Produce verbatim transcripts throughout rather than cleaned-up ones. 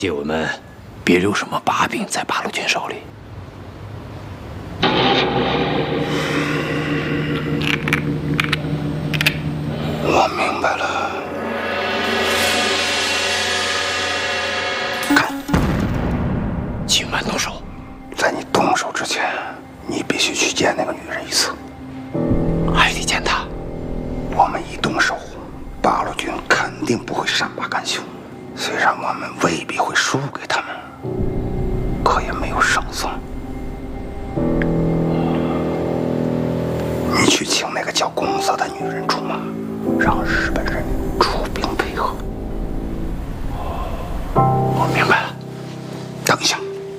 借我们别留什么把柄在八路军手里。 我明白了。看， 请慢动手。 在你动手之前，你必须去见那个女人一次。 还得见她。 我们一动手，八路军肯定不会善罢甘休。虽然我们未必会输给他们，可也没有胜算。你去请那个叫公子的女人出马，让日本人出兵配合。 我明白了。 等一下，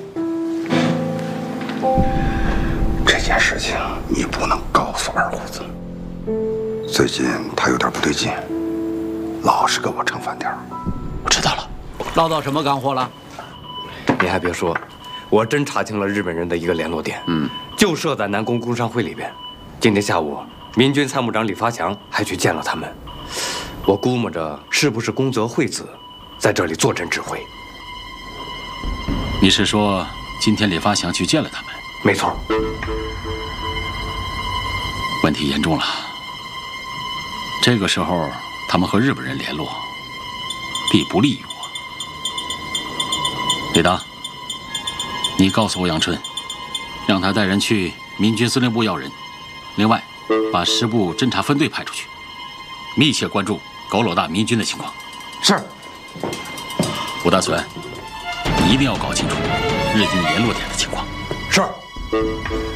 这件事情你不能告诉二虎子。最近他有点不对劲，老是跟我唱反调。 我知道了。 捞到什么干货了？ 你还别说，我真查清了日本人的一个联络点，嗯，就设在南宫工商会里边。今天下午，民军参谋长李发祥还去见了他们。我估摸着是不是宫泽惠子在这里坐镇指挥？ 你是说今天李发祥去见了他们？ 没错。 问题严重了。这个时候他们和日本人联络，必不利于我。李达，你告诉欧阳春，让他带人去民军司令部要人。另外，把师部侦察分队派出去，密切关注狗老大民军的情况。 是。 吴大存，你一定要搞清楚日军联络点的情况。 是。